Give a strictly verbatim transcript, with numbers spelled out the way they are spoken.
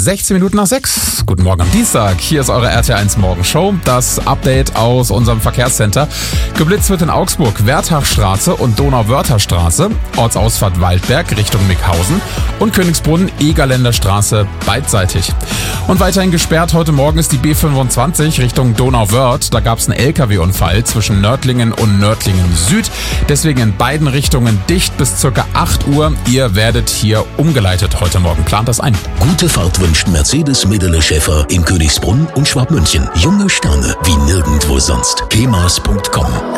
sechzehn Minuten nach sechs. Guten Morgen am Dienstag. Hier ist eure R T eins Morgenshow. Das Update aus unserem Verkehrscenter. Geblitzt wird in Augsburg Werthachstraße und Donauwörtherstraße, Ortsausfahrt Waldberg Richtung Mickhausen und Königsbrunn Egerländer Straße beidseitig. Und weiterhin gesperrt heute Morgen ist die B fünfundzwanzig Richtung Donauwörth. Da gab es einen L K W-Unfall zwischen Nördlingen und Nördlingen Süd. Deswegen in beiden Richtungen dicht bis circa acht Uhr. Ihr werdet hier umgeleitet heute Morgen. Plant das ein. Gute Fahrt wünscht Mercedes Medele Schäfer in Königsbrunn und Schwabmünchen. Junge Sterne wie nirgendwo sonst. kemas punkt com